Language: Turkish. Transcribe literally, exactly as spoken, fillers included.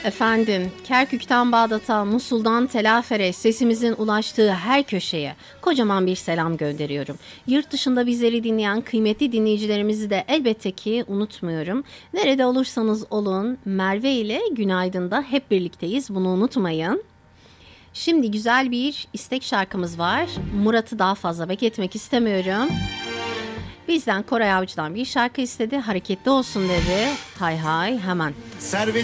Efendim, Kerkük'ten Bağdat'a, Musul'dan Tel Afer'e sesimizin ulaştığı her köşeye kocaman bir selam gönderiyorum. Yurt dışında bizleri dinleyen kıymetli dinleyicilerimizi de elbette ki unutmuyorum. Nerede olursanız olun, Merve ile Günaydın'da hep birlikteyiz, bunu unutmayın. Şimdi güzel bir istek şarkımız var. Murat'ı daha fazla bekletmek istemiyorum. Bizden Koray Avcı'dan bir şarkı istedi. Hareketli olsun dedi. Hay hay hemen. Servet